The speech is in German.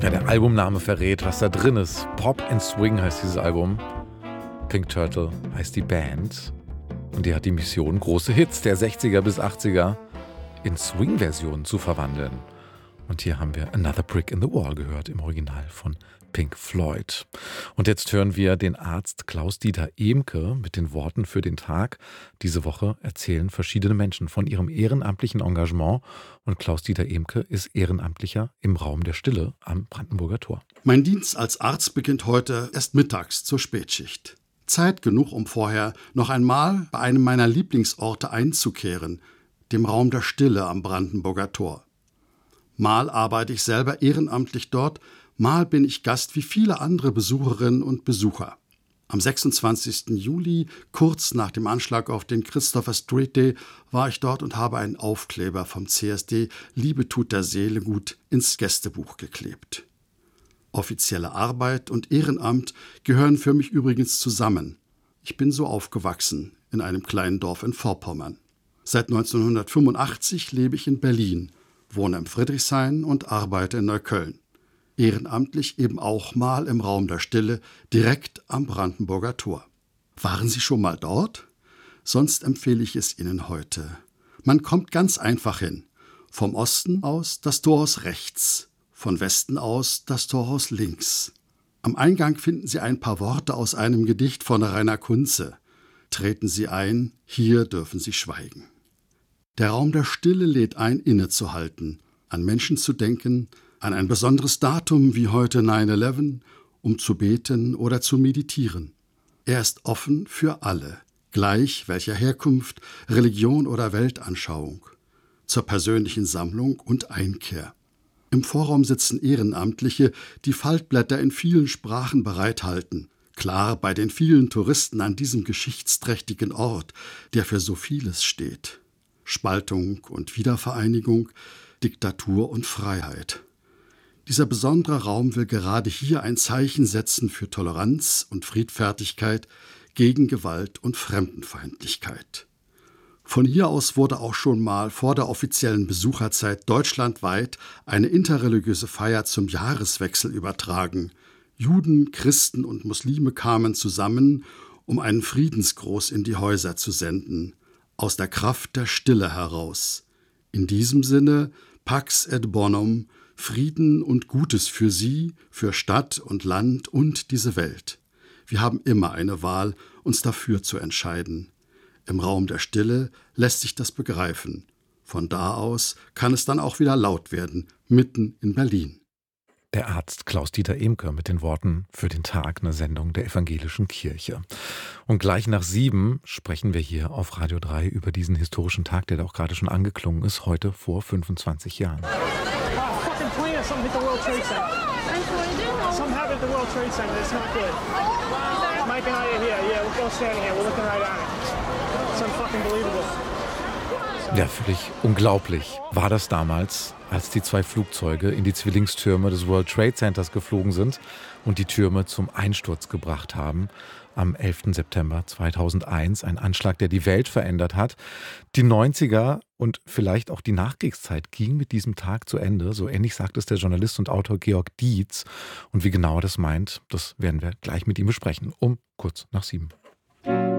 Ja, der Albumname verrät, was da drin ist. Pop and Swing heißt dieses Album. Pink Turtle heißt die Band. Und die hat die Mission, große Hits der 60er bis 80er in Swing-Versionen zu verwandeln. Und hier haben wir Another Brick in the Wall gehört, im Original von Pink Floyd. Und jetzt hören wir den Arzt Klaus-Dieter Ehmke mit den Worten für den Tag. Diese Woche erzählen verschiedene Menschen von ihrem ehrenamtlichen Engagement. Und Klaus-Dieter Ehmke ist Ehrenamtlicher im Raum der Stille am Brandenburger Tor. Mein Dienst als Arzt beginnt heute erst mittags zur Spätschicht. Zeit genug, um vorher noch einmal bei einem meiner Lieblingsorte einzukehren, dem Raum der Stille am Brandenburger Tor. Mal arbeite ich selber ehrenamtlich dort, mal bin ich Gast wie viele andere Besucherinnen und Besucher. Am 26. Juli, kurz nach dem Anschlag auf den Christopher Street Day, war ich dort und habe einen Aufkleber vom CSD Liebe tut der Seele gut ins Gästebuch geklebt. Offizielle Arbeit und Ehrenamt gehören für mich übrigens zusammen. Ich bin so aufgewachsen in einem kleinen Dorf in Vorpommern. Seit 1985 lebe ich in Berlin, wohne im Friedrichshain und arbeite in Neukölln. Ehrenamtlich eben auch mal im Raum der Stille, direkt am Brandenburger Tor. Waren Sie schon mal dort? Sonst empfehle ich es Ihnen heute. Man kommt ganz einfach hin. Vom Osten aus das Torhaus rechts, von Westen aus das Torhaus links. Am Eingang finden Sie ein paar Worte aus einem Gedicht von Rainer Kunze. Treten Sie ein, hier dürfen Sie schweigen. Der Raum der Stille lädt ein, innezuhalten, an Menschen zu denken, an ein besonderes Datum wie heute 9/11, um zu beten oder zu meditieren. Er ist offen für alle, gleich welcher Herkunft, Religion oder Weltanschauung, zur persönlichen Sammlung und Einkehr. Im Vorraum sitzen Ehrenamtliche, die Faltblätter in vielen Sprachen bereithalten. Klar bei den vielen Touristen an diesem geschichtsträchtigen Ort, der für so vieles steht. Spaltung und Wiedervereinigung, Diktatur und Freiheit. Dieser besondere Raum will gerade hier ein Zeichen setzen für Toleranz und Friedfertigkeit gegen Gewalt und Fremdenfeindlichkeit. Von hier aus wurde auch schon mal vor der offiziellen Besucherzeit deutschlandweit eine interreligiöse Feier zum Jahreswechsel übertragen. Juden, Christen und Muslime kamen zusammen, um einen Friedensgruß in die Häuser zu senden, aus der Kraft der Stille heraus. In diesem Sinne, Pax et Bonum, Frieden und Gutes für Sie, für Stadt und Land und diese Welt. Wir haben immer eine Wahl, uns dafür zu entscheiden. Im Raum der Stille lässt sich das begreifen. Von da aus kann es dann auch wieder laut werden, mitten in Berlin. Der Arzt Klaus-Dieter Ehmke mit den Worten für den Tag, eine Sendung der Evangelischen Kirche. Und gleich nach 7 sprechen wir hier auf Radio 3 über diesen historischen Tag, der da auch gerade schon angeklungen ist, heute vor 25 Jahren. Some hit the World Trade Center. Some have at the World Trade Center. It's not good. Mike and I are here. Yeah, we're both standing here. We're looking right at it. It's unfucking believable. Ja, völlig unglaublich war das damals, als die 2 Flugzeuge in die Zwillingstürme des World Trade Centers geflogen sind und die Türme zum Einsturz gebracht haben. Am 11. September 2001, ein Anschlag, der die Welt verändert hat. Die 90er und vielleicht auch die Nachkriegszeit ging mit diesem Tag zu Ende. So ähnlich sagt es der Journalist und Autor Georg Dietz. Und wie genau er das meint, das werden wir gleich mit ihm besprechen, um kurz nach 7.